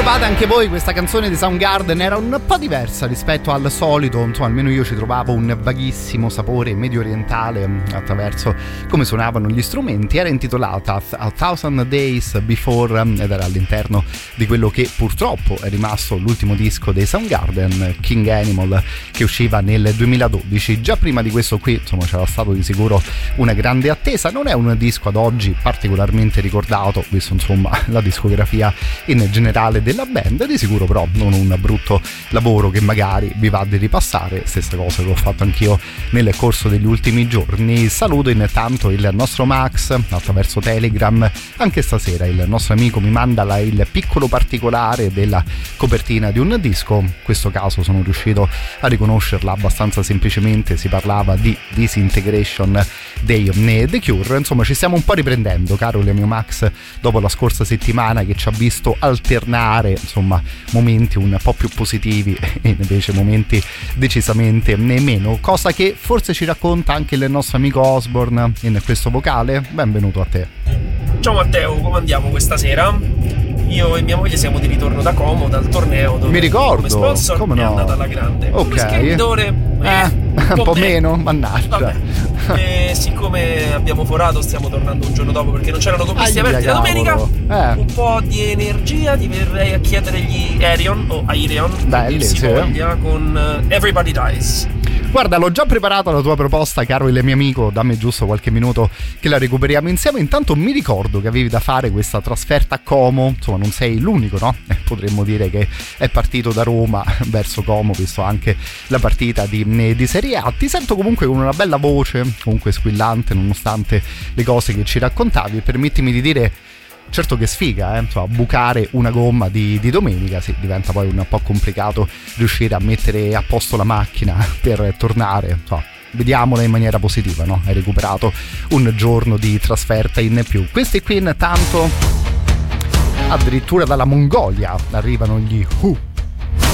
trovate anche voi questa canzone di Soundgarden? Era un po' diversa rispetto al solito, insomma almeno io ci trovavo un vaghissimo sapore medio orientale attraverso come suonavano gli strumenti. Era intitolata A Thousand Days Before ed era all'interno di quello che purtroppo è rimasto l'ultimo disco dei Soundgarden, King Animal, che usciva nel 2012. Già prima di questo qui insomma c'era stato di sicuro una grande attesa. Non è un disco ad oggi particolarmente ricordato visto insomma la discografia in generale della band, di sicuro però non un brutto lavoro che magari vi va di ripassare, stessa cosa che ho fatto anch'io nel corso degli ultimi giorni. Saluto intanto il nostro Max attraverso Telegram. Anche stasera il nostro amico mi manda il piccolo particolare della copertina di un disco, in questo caso sono riuscito a riconoscerla abbastanza semplicemente, si parlava di Disintegration dei The Cure. Insomma ci stiamo un po' riprendendo, caro il mio Max, dopo la scorsa settimana che ci ha visto alternare insomma momenti un po' più positivi e invece momenti decisamente meno, cosa che forse ci racconta anche il nostro amico Osborne in questo vocale. Benvenuto a te. Ciao Matteo, come andiamo questa sera? Io e mia moglie siamo di ritorno da Como, dal torneo dove mi ricordo, come sponsor come no? È andata alla grande. Ok. Come schermidore un po' meno, mannaggia. E siccome abbiamo forato stiamo tornando un giorno dopo perché non c'erano compisti aperti la domenica. Un po' di energia ti verrei a chiedere gli Aerion o Aerion, belli, sì, voglia, con Everybody Dies. Guarda, l'ho già preparata la tua proposta, caro il mio amico, dammi giusto qualche minuto che la recuperiamo insieme. Intanto mi ricordo che avevi da fare questa trasferta a Como, insomma non sei l'unico, no? Potremmo dire che è partito da Roma verso Como, visto anche la partita di Serie A. Ti sento comunque con una bella voce, comunque squillante nonostante le cose che ci raccontavi, permettimi di dire. Certo che sfiga, insomma, bucare una gomma di domenica, sì, diventa poi un po' complicato riuscire a mettere a posto la macchina per tornare, insomma, vediamola in maniera positiva, no? Hai recuperato un giorno di trasferta in più. Questi qui intanto addirittura dalla Mongolia arrivano gli Who.